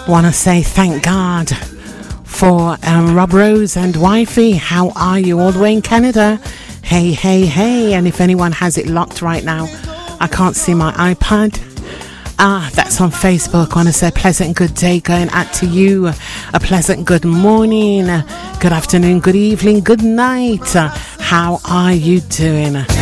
Want to say thank God for Rob Rose and Wifey. How are you all the way in Canada? Hey, hey, hey. And if anyone has it locked right now, I can't see my iPad. That's on Facebook. Want to say pleasant good day going out to you. A pleasant good morning, good afternoon, good evening, good night. How are you doing?